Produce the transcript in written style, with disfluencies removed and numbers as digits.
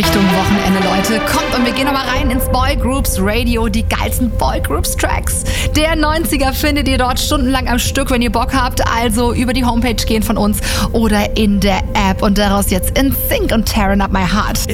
Richtung Wochenende, Leute. Kommt und wir gehen nochmal rein ins Boy Groups Radio, die geilsten Boy Groups Tracks. Der 90er findet ihr dort stundenlang am Stück, wenn ihr Bock habt. Also über die Homepage gehen von uns oder in der App. Und daraus jetzt NSYNC und Tearing Up My Heart.